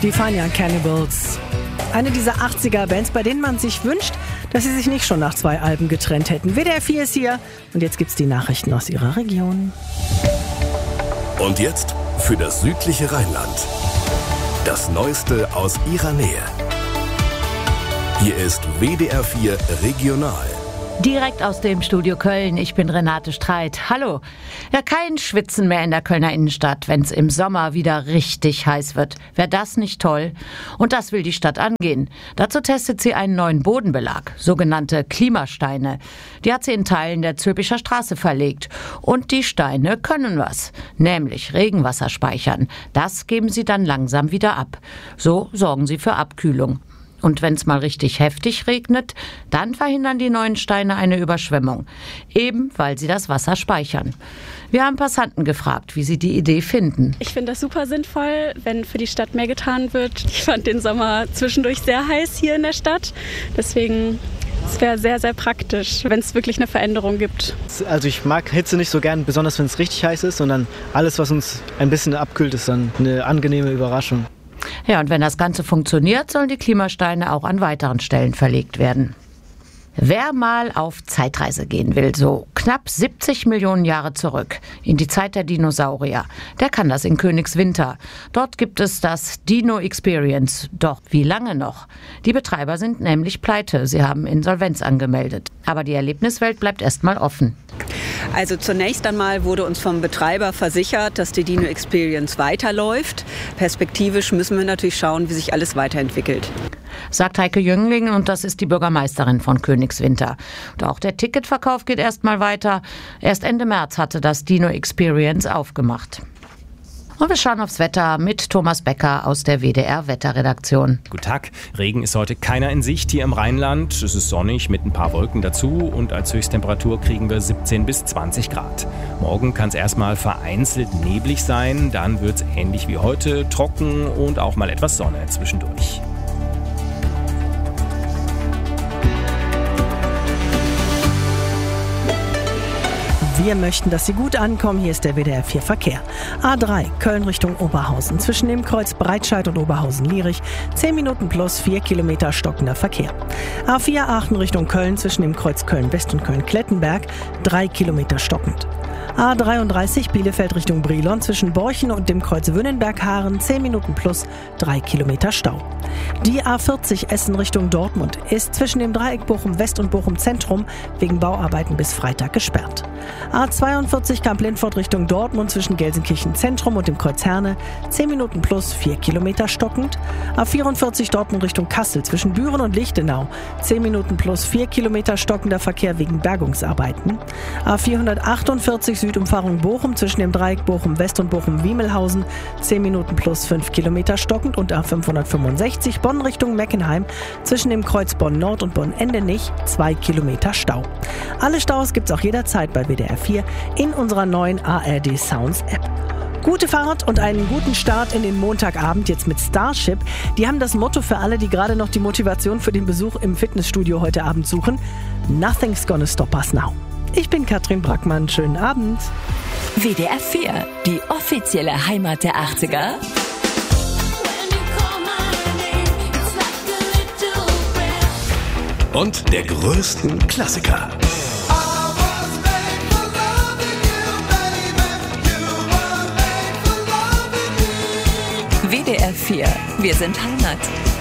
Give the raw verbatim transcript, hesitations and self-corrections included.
Die Fine Young Cannibals. Eine dieser achtziger-Bands, bei denen man sich wünscht, dass sie sich nicht schon nach zwei Alben getrennt hätten. W D R vier ist hier und jetzt gibt's die Nachrichten aus ihrer Region. Und jetzt für das südliche Rheinland. Das Neueste aus ihrer Nähe. Hier ist W D R vier Regional. Direkt aus dem Studio Köln, ich bin Renate Streit. Hallo. Ja, kein Schwitzen mehr in der Kölner Innenstadt, wenn es im Sommer wieder richtig heiß wird. Wäre das nicht toll? Und das will die Stadt angehen. Dazu testet sie einen neuen Bodenbelag, sogenannte Klimasteine. Die hat sie in Teilen der Zülpicher Straße verlegt. Und die Steine können was, nämlich Regenwasser speichern. Das geben sie dann langsam wieder ab. So sorgen sie für Abkühlung. Und wenn es mal richtig heftig regnet, dann verhindern die neuen Steine eine Überschwemmung. Eben, weil sie das Wasser speichern. Wir haben Passanten gefragt, wie sie die Idee finden. Ich finde das super sinnvoll, wenn für die Stadt mehr getan wird. Ich fand den Sommer zwischendurch sehr heiß hier in der Stadt. Deswegen, es wäre sehr, sehr praktisch, wenn es wirklich eine Veränderung gibt. Also ich mag Hitze nicht so gern, besonders wenn es richtig heiß ist. Sondern alles, was uns ein bisschen abkühlt, ist dann eine angenehme Überraschung. Ja, und wenn das Ganze funktioniert, sollen die Klimasteine auch an weiteren Stellen verlegt werden. Wer mal auf Zeitreise gehen will, so knapp siebzig Millionen Jahre zurück, in die Zeit der Dinosaurier, der kann das in Königswinter. Dort gibt es das Dino Experience. Doch wie lange noch? Die Betreiber sind nämlich pleite. Sie haben Insolvenz angemeldet. Aber die Erlebniswelt bleibt erstmal offen. Also zunächst einmal wurde uns vom Betreiber versichert, dass die Dino Experience weiterläuft. Perspektivisch müssen wir natürlich schauen, wie sich alles weiterentwickelt. Sagt Heike Jüngling, und das ist die Bürgermeisterin von Königswinter. Und auch der Ticketverkauf geht erstmal weiter. Erst Ende März hatte das Dino Experience aufgemacht. Und wir schauen aufs Wetter mit Thomas Becker aus der W D R-Wetterredaktion. Guten Tag. Regen ist heute keiner in Sicht hier im Rheinland. Es ist sonnig mit ein paar Wolken dazu und als Höchsttemperatur kriegen wir siebzehn bis zwanzig Grad. Morgen kann es erstmal vereinzelt neblig sein, dann wird es ähnlich wie heute trocken und auch mal etwas Sonne zwischendurch. Wir möchten, dass Sie gut ankommen. Hier ist der W D R vier Verkehr. A drei, Köln Richtung Oberhausen. Zwischen dem Kreuz Breitscheid und Oberhausen-Lierich. zehn Minuten plus vier Kilometer stockender Verkehr. A vier, Aachen Richtung Köln. Zwischen dem Kreuz Köln-West und Köln-Klettenberg. drei Kilometer stockend. A dreiunddreißig, Bielefeld Richtung Brilon. Zwischen Borchen und dem Kreuz Wünnenberg-Haaren. zehn Minuten plus drei Kilometer Stau. Die A vierzig, Essen Richtung Dortmund, ist zwischen dem Dreieck Bochum-West und Bochum-Zentrum wegen Bauarbeiten bis Freitag gesperrt. A zweiundvierzig, Kamp-Lindfort Richtung Dortmund zwischen Gelsenkirchen-Zentrum und dem Kreuz Herne, zehn Minuten plus vier Kilometer stockend. A vierundvierzig, Dortmund Richtung Kassel zwischen Büren und Lichtenau, zehn Minuten plus vier Kilometer stockender Verkehr wegen Bergungsarbeiten. A vierhundertachtundvierzig, Südumfahrung Bochum zwischen dem Dreieck Bochum-West und Bochum-Wiemelhausen, zehn Minuten plus fünf Kilometer stockend. Und A fünfhundertfünfundsechzig, Bonn Richtung Meckenheim zwischen dem Kreuz Bonn-Nord und Bonn-Endenich, zwei Kilometer Stau. Alle Staus gibt's auch jederzeit bei W D R vier in unserer neuen A R D Sounds App. Gute Fahrt und einen guten Start in den Montagabend jetzt mit Starship. Die haben das Motto für alle, die gerade noch die Motivation für den Besuch im Fitnessstudio heute Abend suchen: Nothing's gonna stop us now. Ich bin Katrin Brackmann. Schönen Abend. W D R vier, die offizielle Heimat der achtziger. Und der größten Klassiker. W D R vier, wir sind Heimat.